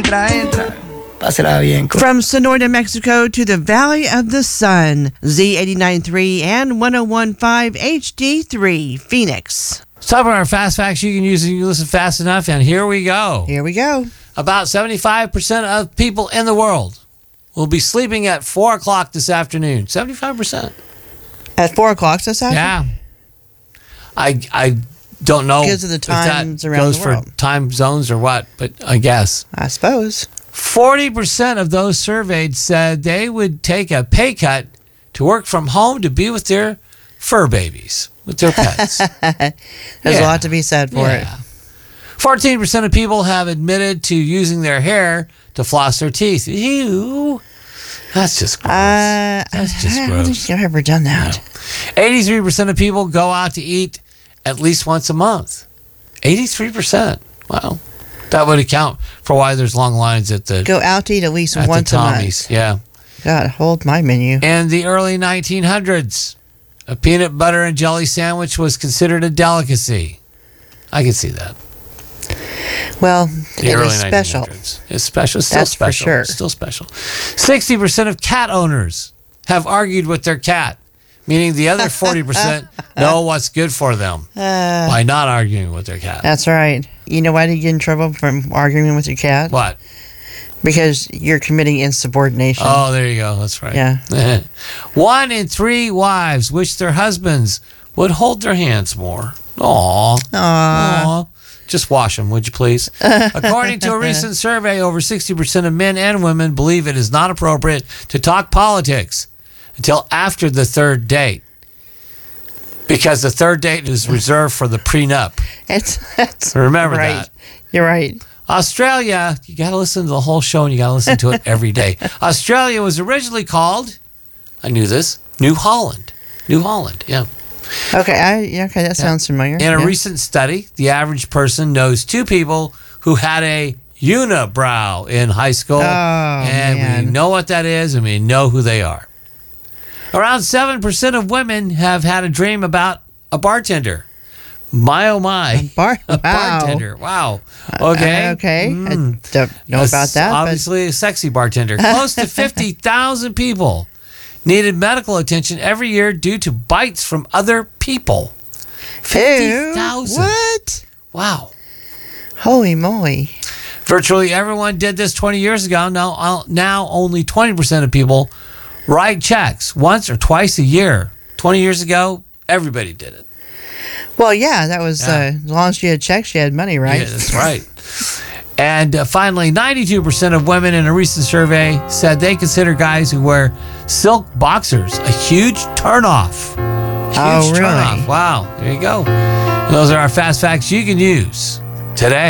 entra. Pásela bien. From Sonora, New Mexico to the Valley of the Sun, Z89.3 and 101.5 HD3, Phoenix. Let's talk about our fast facts you can use if you listen fast enough, and here we go. Here we go. About 75% of people in the world will be sleeping at 4 o'clock this afternoon. 75%. At 4 o'clock this afternoon? Yeah. I don't know because of the times around goes the world. for time zones or what, but I guess. I suppose. 40% of those surveyed said they would take a pay cut to work from home to be with their fur babies, with their pets. There's a lot to be said for it. 14% of people have admitted to using their hair to floss their teeth. Ew. That's just gross. That's just I gross. don't think I've ever done that. No. 83% of people go out to eat at least once a month. 83%. Wow. That would account for why there's long lines at the... Go out to eat at least once a month. Yeah. God, hold my menu. In the early 1900s, a peanut butter and jelly sandwich was considered a delicacy. I can see that. Well, The it early was special. 1900s. It's special. It's still That's special. for sure. It's still special. 60% of cat owners have argued with their cat, meaning the other 40% know what's good for them by not arguing with their cat. That's right. You know why do you get in trouble from arguing with your cat? What? Because you're committing insubordination. Oh, there you go. That's right. Yeah. 1 in 3 wives wish their husbands would hold their hands more. Aww. Just wash them, would you please? According to a recent survey, over 60% of men and women believe it is not appropriate to talk politics until after the third date. Because the third date is reserved for the prenup. Remember right. that. You're right. Australia, you got to listen to the whole show and you got to listen to it every day. Australia was originally called, I knew this, New Holland. New Holland, yeah. Okay, that sounds familiar. In a recent study, the average person knows 2 people who had a unibrow in high school. We know what that is and we know who they are. Around 7% of women have had a dream about a bartender. My, oh my. A bartender. Wow. Okay. Okay. I don't know about that. Obviously a sexy bartender. Close to 50,000 people needed medical attention every year due to bites from other people. 50,000. What? Wow. Holy moly. Virtually everyone did this 20 years ago. Now only 20% of people write checks once or twice a year. 20 years ago, everybody did it. Well, yeah, that was as long as she had checks, she had money, right? Yeah, that's right. And finally, 92% of women in a recent survey said they consider guys who wear silk boxers a huge turnoff. Oh, really? Turnoff. Wow. There you go. Those are our fast facts you can use today.